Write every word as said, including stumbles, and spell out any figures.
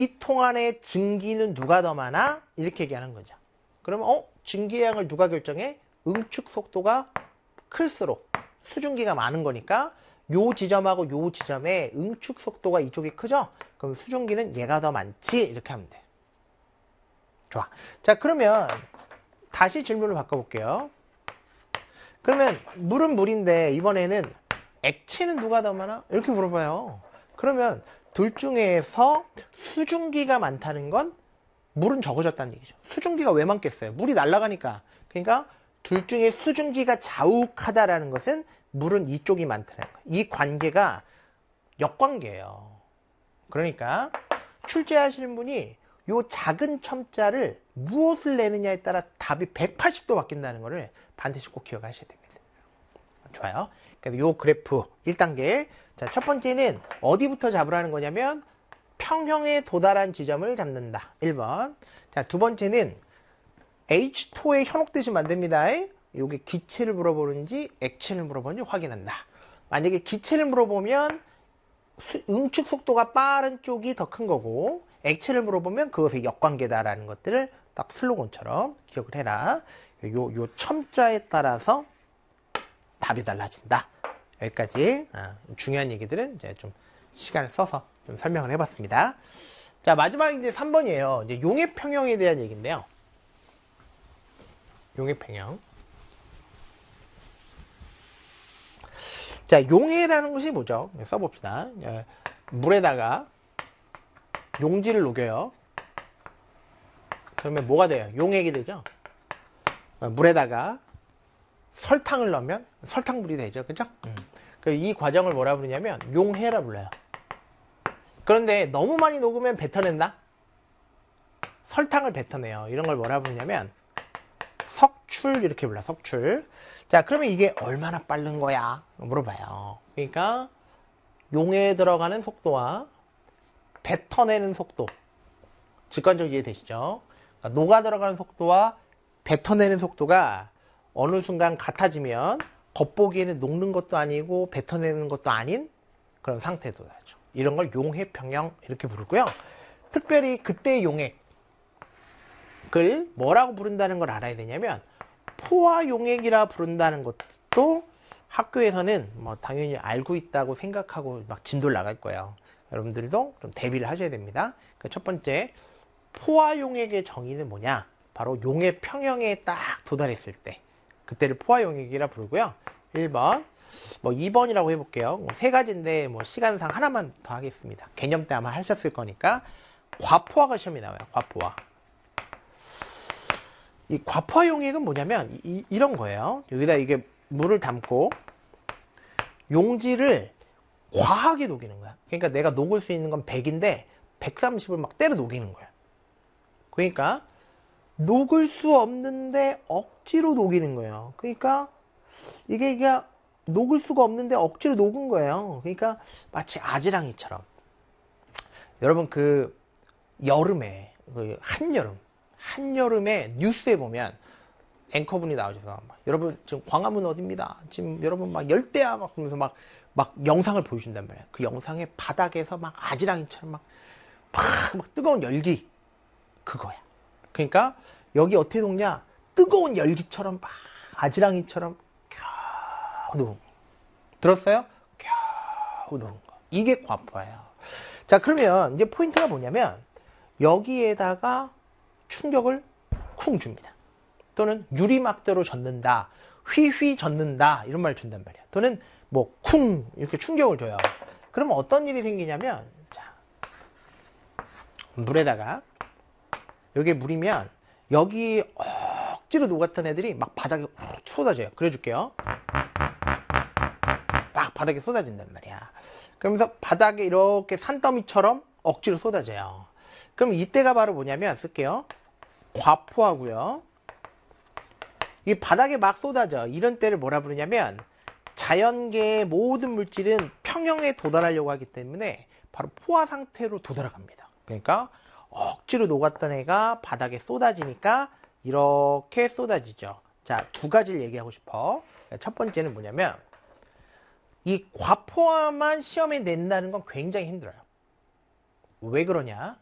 이 통 안에 증기는 누가 더 많아? 이렇게 얘기하는 거죠. 그러면 어? 증기의 양을 누가 결정해? 응축 속도가 클수록 수증기가 많은 거니까 요 지점하고 요 지점의 응축 속도가 이쪽이 크죠? 그럼 수증기는 얘가 더 많지? 이렇게 하면 돼. 좋아. 자, 그러면 다시 질문을 바꿔볼게요. 그러면 물은 물인데 이번에는 액체는 누가 더 많아? 이렇게 물어봐요. 그러면 둘 중에서 수증기가 많다는 건 물은 적어졌다는 얘기죠. 수증기가 왜 많겠어요? 물이 날아가니까. 그러니까 둘 중에 수증기가 자욱하다라는 것은 물은 이쪽이 많다는 거예요. 이 관계가 역관계예요. 그러니까 출제하시는 분이 요 작은 첨자를 무엇을 내느냐에 따라 답이 백팔십 도 바뀐다는 것을 반드시 꼭 기억하셔야 됩니다. 좋아요. 그래서 요 그래프 일 단계. 자, 첫 번째는 어디부터 잡으라는 거냐면 평형에 도달한 지점을 잡는다. 일 번. 자, 두 번째는 에이치 투에 현혹되시면 안 됩니다. 요게 기체를 물어보는지 액체를 물어보는지 확인한다. 만약에 기체를 물어보면 응축 속도가 빠른 쪽이 더 큰 거고 액체를 물어보면 그것의 역관계다라는 것들을 딱 슬로건처럼 기억을 해라. 요, 요 첨자에 따라서 답이 달라진다. 여기까지 아, 중요한 얘기들은 이제 좀 시간을 써서 좀 설명을 해봤습니다. 자, 마지막 이제 삼 번이에요. 이제 용해평형에 대한 얘기인데요. 용해평형. 자, 용해라는 것이 뭐죠? 써봅시다. 물에다가 용지를 녹여요. 그러면 뭐가 돼요? 용액이 되죠? 물에다가 설탕을 넣으면 설탕물이 되죠. 그죠? 음. 이 과정을 뭐라 부르냐면 용해라 불러요. 그런데 너무 많이 녹으면 뱉어낸다? 설탕을 뱉어내요. 이런 걸 뭐라 부르냐면 석출 이렇게 불러. 석출. 자, 그러면 이게 얼마나 빠른 거야? 물어봐요. 그러니까 용해에 들어가는 속도와 뱉어내는 속도, 직관적으로 이해되시죠? 그러니까 녹아 들어가는 속도와 뱉어내는 속도가 어느 순간 같아지면 겉보기에는 녹는 것도 아니고 뱉어내는 것도 아닌 그런 상태에 도달하죠. 이런 걸 용해평형 이렇게 부르고요. 특별히 그때의 용액을 뭐라고 부른다는 걸 알아야 되냐면 포화용액이라 부른다는 것도 학교에서는 뭐 당연히 알고 있다고 생각하고 막 진도를 나갈 거예요. 여러분들도 좀 대비를 하셔야 됩니다. 첫 번째, 포화용액의 정의는 뭐냐? 바로 용해평형에 딱 도달했을 때 그때를 포화용액이라 부르고요. 일 번, 뭐 이 번이라고 해볼게요. 뭐 세 가지인데 뭐 시간상 하나만 더 하겠습니다. 개념 때 아마 하셨을 거니까 과포화가 시험에 나와요. 과포화. 이 과포화용액은 뭐냐면 이, 이런 거예요. 여기다 이게 물을 담고 용지를 과하게 녹이는 거야. 그러니까 내가 녹을 수 있는 건 백인데 백삼십을 막 때려 녹이는 거야. 그러니까 녹을 수 없는데 억지로 녹이는 거예요. 그러니까 이게 그냥 녹을 수가 없는데 억지로 녹은 거예요. 그러니까 마치 아지랑이처럼. 여러분 그 여름에 그 한여름 한여름에 뉴스에 보면 앵커분이 나오셔서 막, 여러분 지금 광화문 어디입니다. 지금 여러분 막 열대야 막 그러면서 막 막 영상을 보여준단 말이에요. 그 영상에 바닥에서 막 아지랑이처럼 막, 막, 막 뜨거운 열기 그거야. 그러니까 여기 어떻게 녹냐? 뜨거운 열기처럼 막 아지랑이처럼 겨우 녹은 거. 들었어요? 겨우 녹은 거. 이게 과포화예요. 자, 그러면 이제 포인트가 뭐냐면 여기에다가 충격을 쿵 줍니다. 또는 유리막대로 젓는다. 휘휘 젓는다. 이런 말 준단 말이야. 또는 뭐 쿵 이렇게 충격을 줘요. 그러면 어떤 일이 생기냐면 자, 물에다가 여기에 물이면 여기 억지로 녹았던 애들이 막 바닥에 쏟아져요. 그려줄게요. 막 바닥에 쏟아진단 말이야. 그러면서 바닥에 이렇게 산더미처럼 억지로 쏟아져요. 그럼 이때가 바로 뭐냐면 쓸게요. 과포화고요. 이 바닥에 막 쏟아져. 이런 때를 뭐라 부르냐면 자연계의 모든 물질은 평형에 도달하려고 하기 때문에 바로 포화 상태로 도달합니다. 그러니까 억지로 녹았던 애가 바닥에 쏟아지니까 이렇게 쏟아지죠. 자, 두 가지를 얘기하고 싶어. 첫 번째는 뭐냐면 이 과포화만 시험에 낸다는 건 굉장히 힘들어요. 왜 그러냐?